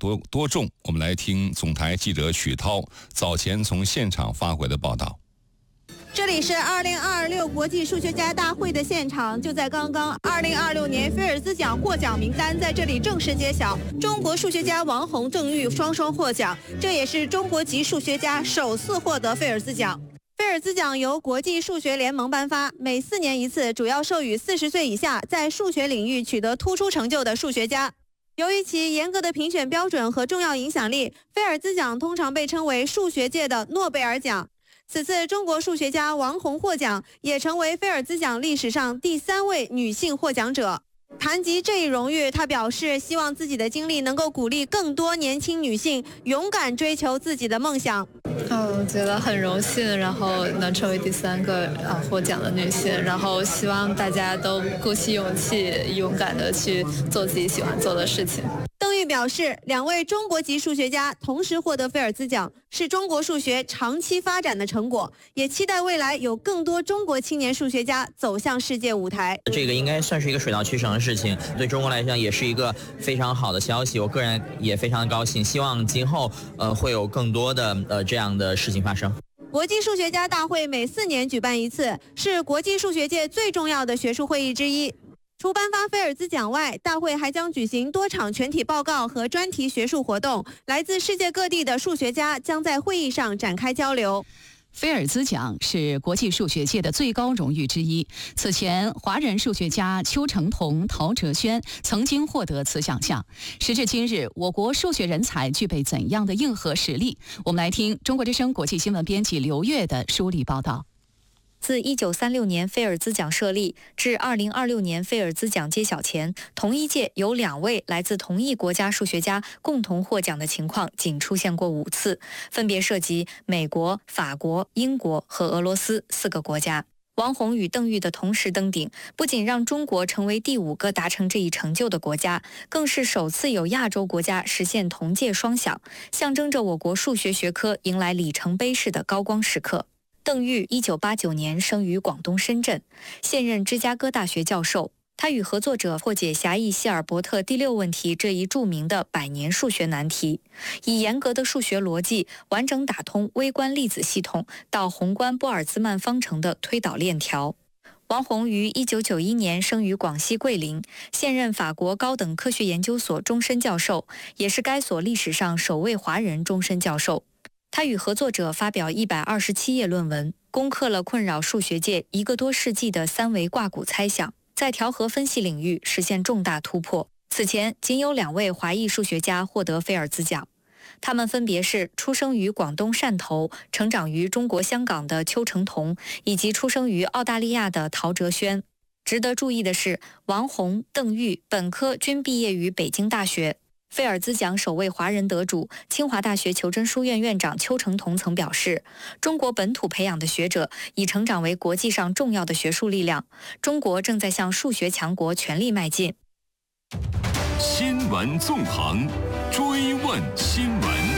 多重？我们来听总台记者许涛早前从现场发回的报道。 这里是2026国际数学家大会的现场，就在刚刚，2026年菲尔兹奖获奖名单在这里正式揭晓，中国数学家王宏、邓玉双双获奖，这也是中国籍数学家首次获得菲尔兹奖。菲尔兹奖由国际数学联盟颁发，每4年一次，主要授予40岁以下在数学领域取得突出成就的数学家。由于其严格的评选标准和重要影响力，菲尔兹奖通常被称为数学界的诺贝尔奖。此次中国数学家王宏获奖，也成为菲尔兹奖历史上第3位女性获奖者。谈及这一荣誉，她表示希望自己的经历能够鼓励更多年轻女性勇敢追求自己的梦想。 我觉得很荣幸，然后能成为第3个获奖的女性，然后希望大家都鼓起勇气，勇敢的去做自己喜欢做的事情。 邓玉表示，2位中国籍数学家同时获得菲尔兹奖，是中国数学长期发展的成果，也期待未来有更多中国青年数学家走向世界舞台。 这个应该算是一个水到渠成的事情，对中国来讲也是一个非常好的消息，我个人也非常高兴，希望今后会有更多的这样的事情发生。 国际数学家大会每4年举办一次，是国际数学界最重要的学术会议之一。除颁发菲尔兹奖外，大会还将举行多场全体报告和专题学术活动，来自世界各地的数学家将在会议上展开交流。 菲尔兹奖是国际数学界的最高荣誉之一。此前，华人数学家邱成桐、陶哲轩曾经获得此奖项。时至今日，我国数学人才具备怎样的硬核实力？我们来听中国之声国际新闻编辑刘月的梳理报道。 自1936年菲尔兹奖设立至2026年菲尔兹奖揭晓前，同一届有2位来自同一国家数学家共同获奖的情况仅出现过5次，分别涉及美国、法国、英国和俄罗斯4个国家。王宏与邓玉的同时登顶，不仅让中国成为第5个达成这一成就的国家，更是首次有亚洲国家实现同届双响，象征着我国数学学科迎来里程碑式的高光时刻。邓玉1989年生于广东深圳，现任芝加哥大学教授。他与合作者破解狭义希尔伯特第6问题这一著名的100年数学难题，以严格的数学逻辑完整打通微观粒子系统到宏观波尔兹曼方程的推导链条。王宏于1991年生于广西桂林，现任法国高等科学研究所终身教授，也是该所历史上首位华人终身教授。他与合作者发表127页论文，攻克了困扰数学界1个多世纪的3维挂骨猜想，在调和分析领域实现重大突破。此前仅有2位华裔数学家获得菲尔兹奖，他们分别是出生于广东汕头、成长于中国香港的邱成桐，以及出生于澳大利亚的陶哲轩。值得注意的是，王宏、邓玉本科均毕业于北京大学。菲尔兹奖首位华人得主，清华大学求真书院院长邱成桐曾表示，中国本土培养的学者已成长为国际上重要的学术力量，中国正在向数学强国全力迈进。 新闻纵横，追问新闻。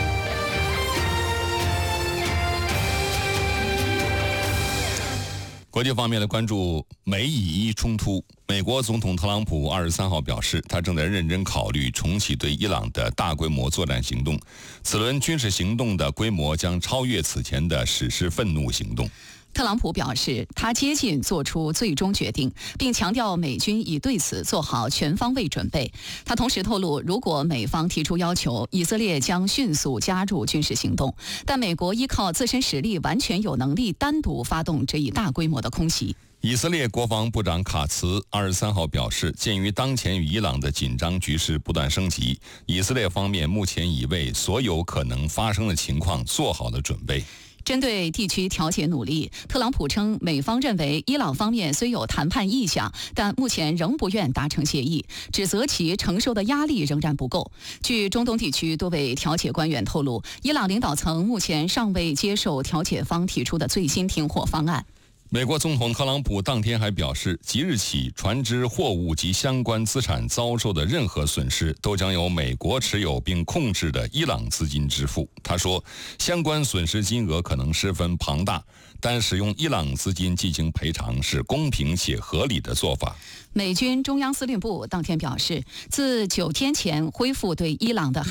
国际方面的关注美以冲突，美国总统特朗普23号表示，他正在认真考虑重启对伊朗的大规模作战行动，此轮军事行动的规模将超越此前的史诗愤怒行动。 特朗普表示，他接近做出最终决定，并强调美军已对此做好全方位准备。他同时透露，如果美方提出要求，以色列将迅速加入军事行动，但美国依靠自身实力完全有能力单独发动这一大规模的空袭。 以色列国防部长卡茨23号表示，鉴于当前与伊朗的紧张局势不断升级，以色列方面目前已为所有可能发生的情况做好了准备。 针对地区调解努力，特朗普称，美方认为伊朗方面虽有谈判意向，但目前仍不愿达成协议，指责其承受的压力仍然不够。据中东地区多位调解官员透露，伊朗领导层目前尚未接受调解方提出的最新停火方案。 美国总统特朗普当天还表示，即日起，船只、货物及相关资产遭受的任何损失，都将由美国持有并控制的伊朗资金支付。他说，相关损失金额可能十分庞大，但使用伊朗资金进行赔偿是公平且合理的做法。 美军中央司令部当天表示，自9天前恢复对伊朗的